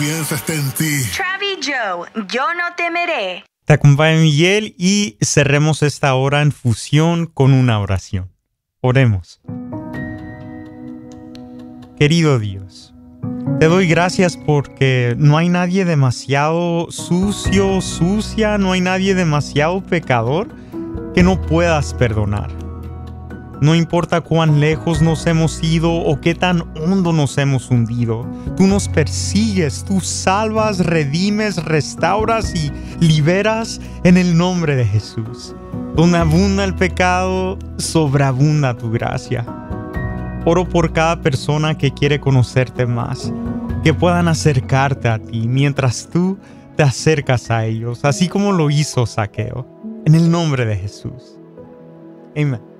confianza está en ti. Travis Joe, yo no temeré. Te acompaña Miguel y cerremos esta hora en fusión con una oración. Oremos. Querido Dios, te doy gracias porque no hay nadie demasiado sucio, sucia, no hay nadie demasiado pecador que no puedas perdonar. No importa cuán lejos nos hemos ido o qué tan hondo nos hemos hundido, tú nos persigues, tú salvas, redimes, restauras y liberas en el nombre de Jesús. Donde abunda el pecado, sobreabunda tu gracia. Oro por cada persona que quiere conocerte más, que puedan acercarte a ti mientras tú te acercas a ellos, así como lo hizo Zaqueo. En el nombre de Jesús. Amén.